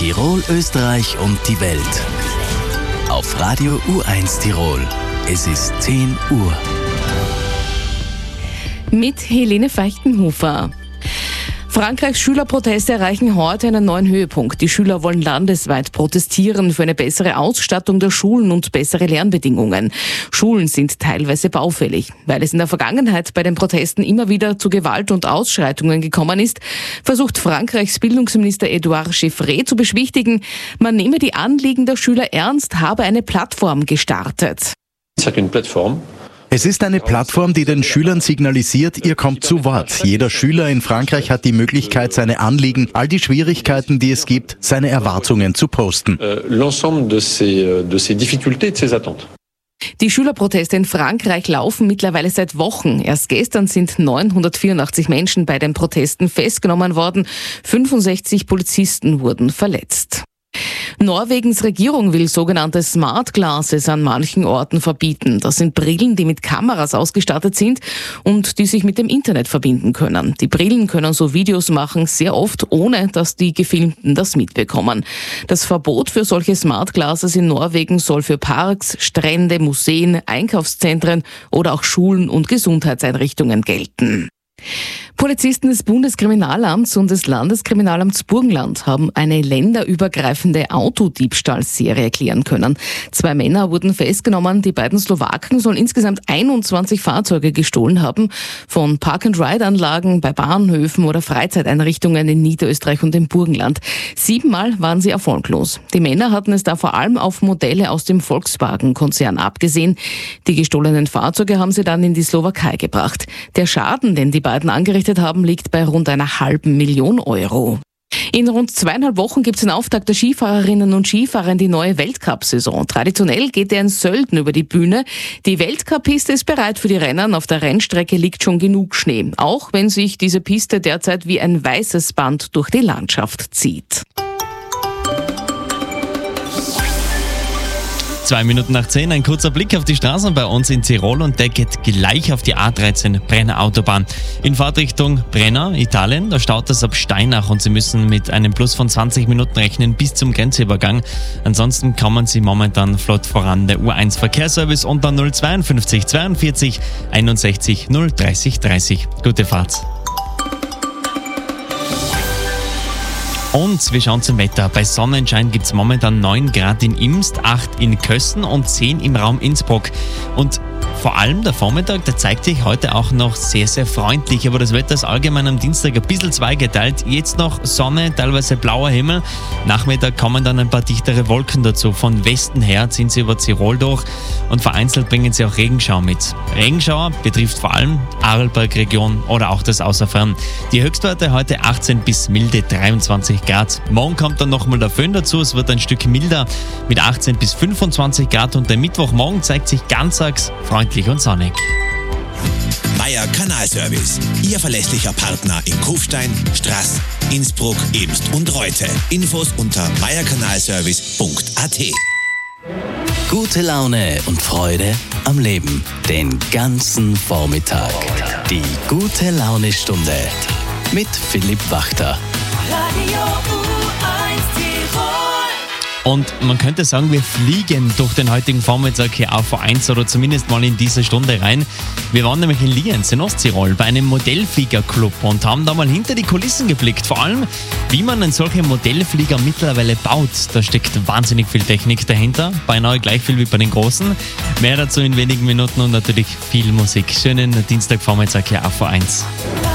Tirol, Österreich und die Welt. Auf Radio U1 Tirol. Es ist 10 Uhr. Mit Helene Feichtenhofer. Frankreichs Schülerproteste erreichen heute einen neuen Höhepunkt. Die Schüler wollen landesweit protestieren für eine bessere Ausstattung der Schulen und bessere Lernbedingungen. Schulen sind teilweise baufällig. Weil es in der Vergangenheit bei den Protesten immer wieder zu Gewalt und Ausschreitungen gekommen ist, versucht Frankreichs Bildungsminister Edouard Chevré zu beschwichtigen, man nehme die Anliegen der Schüler ernst, habe eine Plattform gestartet. Es ist eine Plattform, die den Schülern signalisiert, ihr kommt zu Wort. Jeder Schüler in Frankreich hat die Möglichkeit, seine Anliegen, all die Schwierigkeiten, die es gibt, seine Erwartungen zu posten. Die Schülerproteste in Frankreich laufen mittlerweile seit Wochen. Erst gestern sind 984 Menschen bei den Protesten festgenommen worden. 65 Polizisten wurden verletzt. Norwegens Regierung will sogenannte Smart Glasses an manchen Orten verbieten. Das sind Brillen, die mit Kameras ausgestattet sind und die sich mit dem Internet verbinden können. Die Brillen können so Videos machen, sehr oft ohne, dass die Gefilmten das mitbekommen. Das Verbot für solche Smart Glasses in Norwegen soll für Parks, Strände, Museen, Einkaufszentren oder auch Schulen und Gesundheitseinrichtungen gelten. Polizisten des Bundeskriminalamts und des Landeskriminalamts Burgenland haben eine länderübergreifende Autodiebstahlserie klären können. 2 Männer wurden festgenommen. Die beiden Slowaken sollen insgesamt 21 Fahrzeuge gestohlen haben. Von Park-and-Ride-Anlagen bei Bahnhöfen oder Freizeiteinrichtungen in Niederösterreich und im Burgenland. 7-mal waren sie erfolglos. Die Männer hatten es da vor allem auf Modelle aus dem Volkswagen-Konzern abgesehen. Die gestohlenen Fahrzeuge haben sie dann in die Slowakei gebracht. Der Schaden, den die beiden angerichtet haben, liegt bei rund 500.000 Euro. In rund 2,5 Wochen gibt es den Auftakt der Skifahrerinnen und Skifahrer in die neue Weltcup-Saison. Traditionell geht er in Sölden über die Bühne. Die Weltcup-Piste ist bereit für die Rennen. Auf der Rennstrecke liegt schon genug Schnee. Auch wenn sich diese Piste derzeit wie ein weißes Band durch die Landschaft zieht. 9:02, ein kurzer Blick auf die Straßen bei uns in Tirol und der geht gleich auf die A13 Brenner Autobahn. In Fahrtrichtung Brenner, Italien, da staut es ab Steinach und Sie müssen mit einem Plus von 20 Minuten rechnen bis zum Grenzübergang. Ansonsten kommen Sie momentan flott voran. Der U1 Verkehrsservice unter 052 42 61 030 30. Gute Fahrt. Und wir schauen zum Wetter. Bei Sonnenschein gibt es momentan 9 Grad in Imst, 8 in Kössen und 10 im Raum Innsbruck. Und vor allem der Vormittag, der zeigt sich heute auch noch sehr, sehr freundlich. Aber das Wetter ist allgemein am Dienstag ein bisschen zweigeteilt. Jetzt noch Sonne, teilweise blauer Himmel. Nachmittag kommen dann ein paar dichtere Wolken dazu. Von Westen her ziehen sie über Tirol durch und vereinzelt bringen sie auch Regenschauer mit. Regenschauer betrifft vor allem Arlberg-Region oder auch das Außerfern. Die Höchstwerte heute 18 bis milde 23 Grad. Morgen kommt dann nochmal der Föhn dazu. Es wird ein Stück milder mit 18 bis 25 Grad und der Mittwochmorgen zeigt sich ganztags freundlich und sonnig. Meier Kanalservice, Ihr verlässlicher Partner in Kufstein, Straß, Innsbruck, Ebst und Reute. Infos unter meierkanalservice.at. Gute Laune und Freude am Leben. Den ganzen Vormittag. Die gute Laune-Stunde mit Philipp Wachter. Radio U1 Tirol. Und man könnte sagen, wir fliegen durch den heutigen Vormittag hier auf V1 oder zumindest mal in diese Stunde rein. Wir waren nämlich in Lienz in Osttirol bei einem Modellfliegerclub und haben da mal hinter die Kulissen geblickt. Vor allem, wie man einen solchen Modellflieger mittlerweile baut. Da steckt wahnsinnig viel Technik dahinter, beinahe gleich viel wie bei den Großen. Mehr dazu in wenigen Minuten und natürlich viel Musik. Schönen Dienstagvormittag hier auf V1.